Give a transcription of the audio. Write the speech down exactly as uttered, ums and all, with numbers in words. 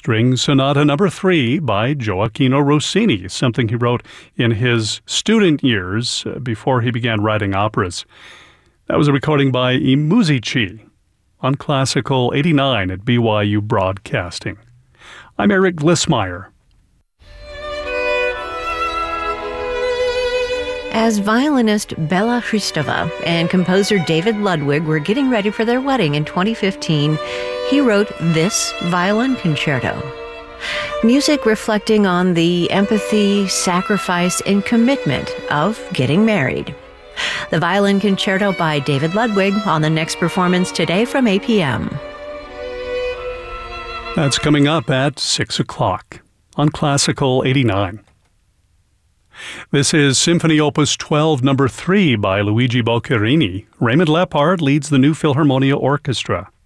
String Sonata Number three by Gioacchino Rossini, something he wrote in his student years uh, before he began writing operas. That was a recording by I Musici on Classical eighty-nine at B Y U Broadcasting. I'm Eric Glissmeyer. As violinist Bela Hristova and composer David Ludwig were getting ready for their wedding in twenty fifteen, he wrote this violin concerto. Music reflecting on the empathy, sacrifice, and commitment of getting married. The Violin Concerto by David Ludwig on the next performance today from eight p.m. That's coming up at six o'clock on Classical eighty-nine. This is Symphony Opus twelve, Number three by Luigi Boccherini. Raymond Lepard leads the New Philharmonia Orchestra.